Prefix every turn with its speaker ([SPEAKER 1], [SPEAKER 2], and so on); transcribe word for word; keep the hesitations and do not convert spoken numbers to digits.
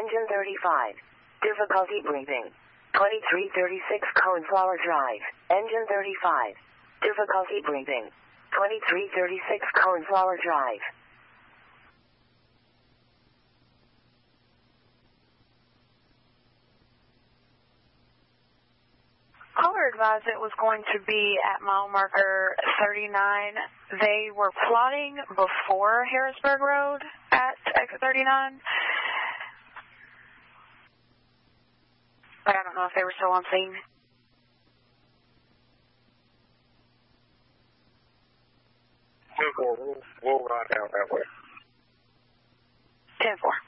[SPEAKER 1] Engine thirty-five. Difficulty breathing. twenty-three thirty-six Coneflower Drive. Engine thirty-five. Difficulty breathing. twenty-three thirty-six Coneflower Drive.
[SPEAKER 2] Caller advised it was going to be at mile marker thirty-nine. They were plotting before Harrisburg Road at exit thirty-nine. But I don't know if they were still on scene.
[SPEAKER 3] ten four, we'll, we'll ride down that way.
[SPEAKER 2] ten four.